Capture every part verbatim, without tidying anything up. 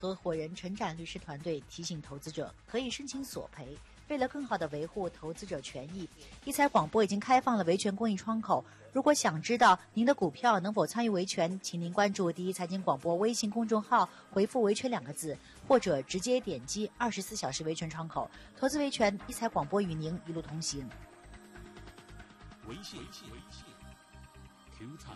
合伙人陈展律师团队提醒投资者可以申请索赔。为了更好地维护投资者权益，一财广播已经开放了维权公益窗口。如果想知道您的股票能否参与维权，请您关注第一财经广播微信公众号，回复维权两个字，或者直接点击二十四小时维权窗口。投资维权，一财广播与您一路同行。 微信微信 Q 财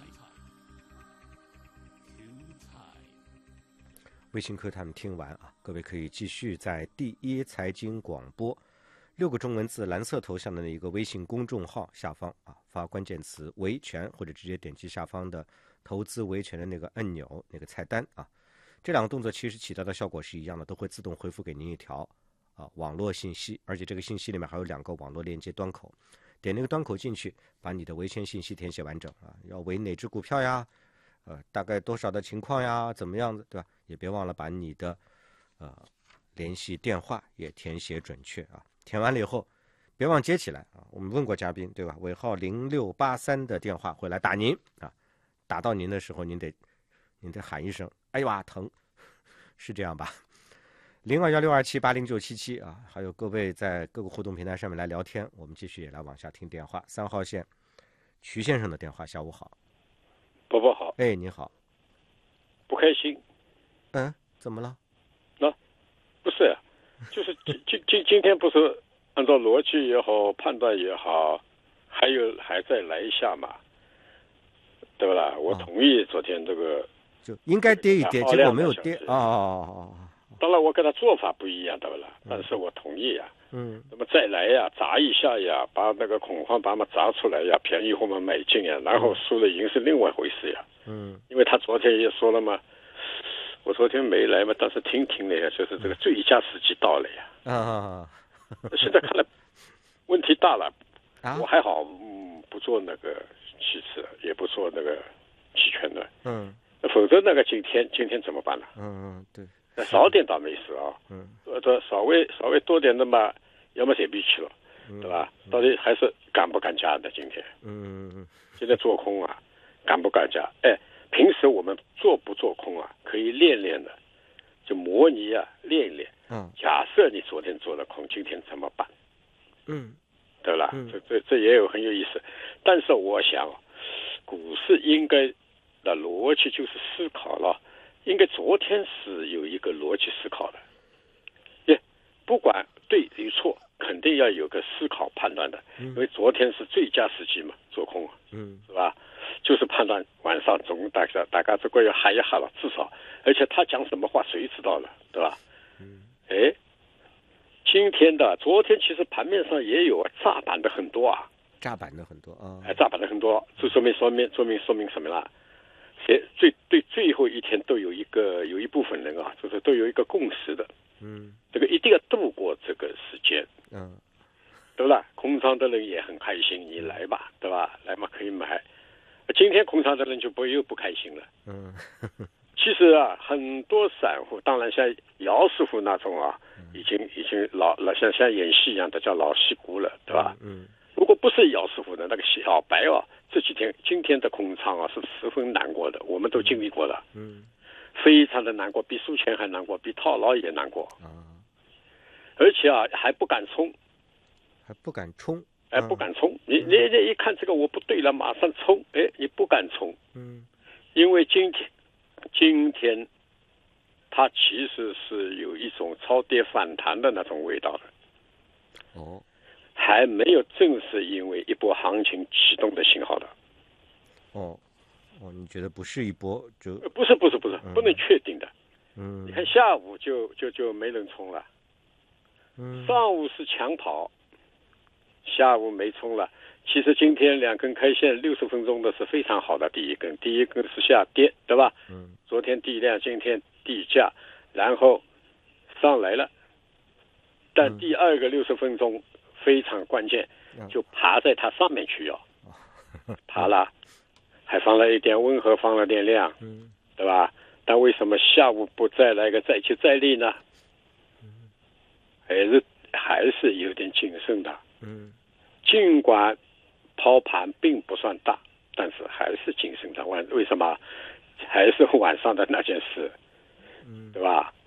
微信课他们听完啊，各位可以继续在第一财经广播六个中文字蓝色头像的一个微信公众号下方啊，发关键词维权，或者直接点击下方的投资维权的那个按钮那个菜单啊。这两个动作其实起到的效果是一样的，都会自动回复给您一条啊网络信息，而且这个信息里面还有两个网络链接端口，点那个端口进去，把你的维权信息填写完整啊，要维哪只股票呀，呃大概多少的情况呀，怎么样的，对吧？也别忘了把你的呃联系电话也填写准确啊。填完了以后，别忘接起来啊！我们问过嘉宾，对吧？尾号零六八三的电话会来打您啊，打到您的时候，您得您得喊一声“哎呀疼”，是这样吧？零二幺六二七八零九七七啊，还有各位在各个互动平台上面来聊天，我们继续也来往下听电话。三号线，徐先生的电话，下午好。 伯伯好。 哎，你好。 不开心。 嗯，怎么了？ 那、啊、不是呀、啊，就是今今今今天不是按照逻辑也好，判断也好，还有还再来一下嘛，对不啦？我同意昨天这个、哦、 就应该跌一跌，结果没有跌啊哦。 当然我跟他做法不一样，对不啦？但是我同意呀、啊。嗯。那么再来呀，砸一下呀，把那个恐慌把它砸出来呀，便宜货们买进呀，然后输了赢是另外一回事呀。嗯。因为他昨天也说了嘛。我昨天没来嘛，但是听听了呀，就是这个最佳时机到了呀。啊，现在看来问题大了。啊，我还好，嗯，不做那个期指，也不做那个期权的。嗯，否则那个今天今天怎么办呢？嗯嗯，对。那少点倒没事啊。嗯，这稍微稍微多点的嘛，要么谁必去了，嗯、对吧？到底还是敢不敢加的今天？嗯嗯，现在做空啊，敢不敢加？哎。平时我们做不做空啊，可以练练的，就模拟啊，练一练。嗯。假设你昨天做了空，今天怎么办？嗯，对吧？嗯、这这这也有很有意思。但是我想，股市应该的逻辑就是思考了，应该昨天是有一个逻辑思考的。也不管对与错，肯定要有个思考判断的，嗯、因为昨天是最佳时机嘛，做空啊，嗯，是吧？就是判断晚上总大家大家这个要喊一喊了，至少，而且他讲什么话谁知道了，对吧？嗯，哎，今天的昨天其实盘面上也有炸板的很多啊， 炸板的很多啊， 哎，炸板的很多，这说明说明说明说明什么了？谁最对最后一天都有一个有一部分人啊，就是都有一个共识的，嗯，这个一定要度过这个时间，嗯，对吧？空仓的人也很开心，你来吧，对吧？来嘛可以买。今天空仓的人就不又不开心了。嗯，其实啊，很多散户，当然像姚师傅那种啊，已经已经老老像像演戏一样的叫老戏骨了，对吧？嗯，如果不是姚师傅的那个小白啊，这几天今天的空仓啊是十分难过的，我们都经历过了。嗯，非常的难过，比输钱还难过，比套牢也难过。啊，而且啊还不敢冲， 还不敢冲。 哎，不敢冲！你你你一看这个我不对了，马上冲！哎，你不敢冲，嗯，因为今天今天它其实是有一种超跌反弹的那种味道的，哦，还没有正式因为一波行情启动的信号的， 哦哦，你觉得不是一波就不是不是不是、嗯、不能确定的，嗯，你看下午就就就没人冲了，嗯，上午是强跑。下午没冲了，其实今天两根 K 线六十分钟的是非常好的，第一根，第一根是下跌，对吧？嗯。昨天地量，今天地价，然后上来了，但第二个六十分钟非常关键，嗯、就爬在它上面去要，嗯、爬了，还放了一点温和，放了点量，嗯，对吧？但为什么下午不再来个再接再厉呢？嗯，还是还是有点谨慎的。嗯，尽管抛盘并不算大，但是还是谨慎的。晚为什么？还是晚上的那件事，嗯，对吧？